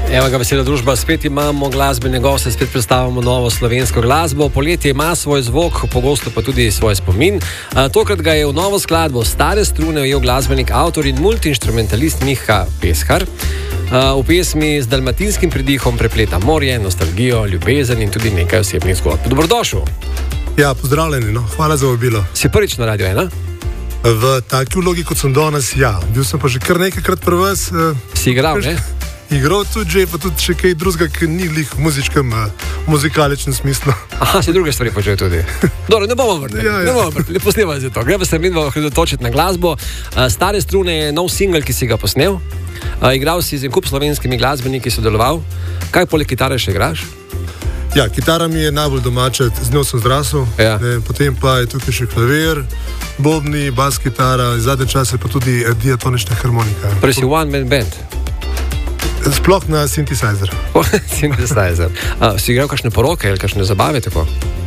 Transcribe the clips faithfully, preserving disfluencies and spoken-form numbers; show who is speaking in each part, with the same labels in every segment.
Speaker 1: Evo ga, vesela družba, spet imamo glasbene goste, spet predstavljamo novo slovensko glasbo. Poletje ima svoj zvok, pogosto pa tudi svoj spomin. A, tokrat ga je v novo skladbo Stare strune ujel glasbenik, avtor in multiinstrumentalist Miha Peskar. A, v pesmi z dalmatinskim pridihom prepleta morje, nostalgijo, ljubezen in tudi nekaj osebnih zgodb. Dobrodošel.
Speaker 2: Ja, pozdravljeni, no. Hvala za vabilo.
Speaker 1: Si prvič na Radio ena?
Speaker 2: V taki vlogi, kot sem danes, ja. Bil sem pa že kar nekajkrat pri vas.
Speaker 1: Si igral, ne?
Speaker 2: Igral tudi že, pa tudi še kaj drugega, ki ni lih v muzičkem, muzikaličnem smislu.
Speaker 1: Aha, si druge stvari počel tudi. Dobro, ne bomo vrteli,
Speaker 2: Ja, ja.
Speaker 1: ne bomo vrteli, posnevali za to. Gremo se midva točiti na glasbo. Stare strune je nov singel, ki si ga posnel. Igral si z en kup slovenskimi glasbeniki, sodeloval. Kaj poleg kitare še igraš?
Speaker 2: Ja, kitara mi je najbolj domača, z njo sem zrasel.
Speaker 1: Ja.
Speaker 2: Ne, potem pa je tukaj še klavir, bobni, bas kitara, zadnje čase pa tudi eh, diatonična harmonika.
Speaker 1: Prej si one man band.
Speaker 2: Sploh na synthesizer.
Speaker 1: Synthesizer. A, si igral kakšne poroke ali kakšne zabave tako?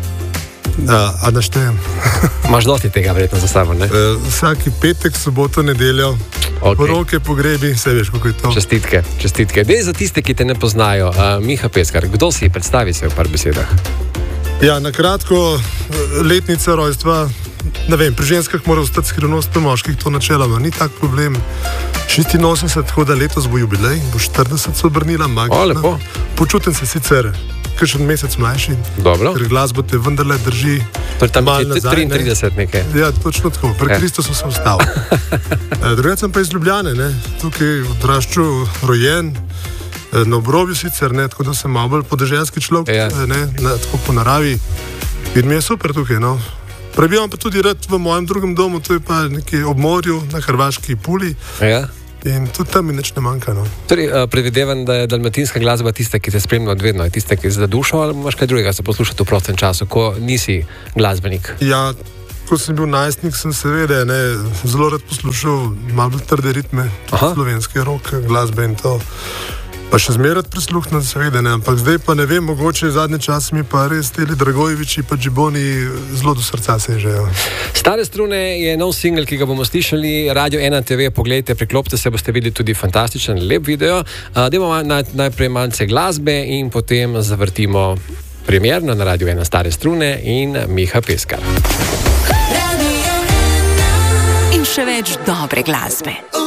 Speaker 2: Da, a naštejem.
Speaker 1: Imaš dosti tega verjetno za sabo, ne?
Speaker 2: E, vsaki petek, soboto, nedeljo,
Speaker 1: Ok.
Speaker 2: poroke, pogrebi, vse veš, kako je to.
Speaker 1: Čestitke, čestitke. Dej za tiste, ki te ne poznajo. Uh, Miha Peskar, kdo si? Predstavi se v par besedah.
Speaker 2: Ja, na kratko, letnica rojstva, ne vem, pri ženskah mora ostati skrivnost, pri moških to načeloma ni tak problem. šestinosemdeset, tako da letos bo jubilej, bo štirideset se obrnila, magično.
Speaker 1: O, lepo.
Speaker 2: Počutim se sicer kakšen mesec mlajši,
Speaker 1: Dobro.
Speaker 2: ker glasbo te vendarle drži
Speaker 1: Torej tam
Speaker 2: malo
Speaker 1: je
Speaker 2: nazaj, ne.
Speaker 1: triintrideset nekaj.
Speaker 2: Ja, točno tako, pri
Speaker 1: Ja.
Speaker 2: Kristusu sem ostal. E, Drugače sem pa iz Ljubljane, ne? Tukaj odraščal, rojen, e, na obrobju sicer, ne? Tako da sem malo bolj podeželski človek,
Speaker 1: Ja.
Speaker 2: e, ne? Na, tako po naravi. In mi je super tukaj, no. Prebivam pa tudi rad v mojem drugem domu, to je pa nekje ob morju, na hrvaški Puli.
Speaker 1: Ja.
Speaker 2: In tudi tam mi nič ne manjka, no.
Speaker 1: Torej, uh, predvidevam, da je dalmatinska glasba tista, ki te spremlja od vedno, je tista, ki je za dušo, ali imaš kaj drugega za poslušati v prostem času, ko nisi glasbenik?
Speaker 2: Ja, ko sem bil najstnik, sem seveda ne, zelo rad poslušal malo bolj trde ritme,
Speaker 1: Aha.
Speaker 2: slovenske rock, glasbe in to. Pa še zmeraj prisluhnem, seveda ne, ampak zdaj pa ne vem, mogoče zadnje čase mi pa res teli Dragojeviči pa Džiboni zelo do srca sežejo.
Speaker 1: Stare strune je nov singel, ki ga bomo slišali, Radio ena te ve, poglejte, priklopite se, boste videli tudi fantastičen, lep video. Uh, Dajmo naj, najprej malce glasbe in potem zavrtimo premierno na Radio ena Stare strune in Miha Peskar.
Speaker 3: In še več dobre glasbe.